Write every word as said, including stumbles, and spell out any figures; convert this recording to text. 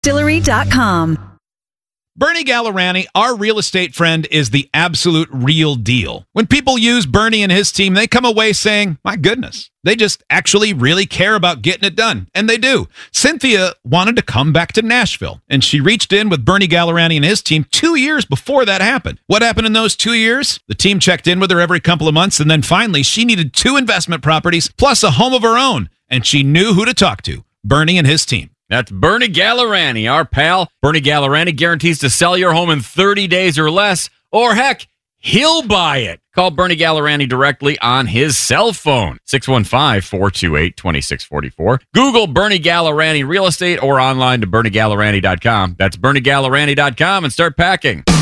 Distillery dot com. Bernie Gallerani, our real estate friend, is the absolute real deal. When people use Bernie and his team, they come away saying, my goodness, they just actually really care about getting it done. And they do. Cynthia wanted to come back to Nashville, and she reached in with Bernie Gallerani and his team two years before that happened. What happened in those two years? The team checked in with her every couple of months, and then finally she needed two investment properties plus a home of her own, and she knew who to talk to, Bernie and his team. That's Bernie Gallerani, our pal. Bernie Gallerani guarantees to sell your home in thirty days or less, or heck, he'll buy it. Call Bernie Gallerani directly on his cell phone, six one five, four two eight, two six four four. Google Bernie Gallerani Real Estate or online to Bernie Gallerani dot com. That's Bernie Gallerani dot com and start packing.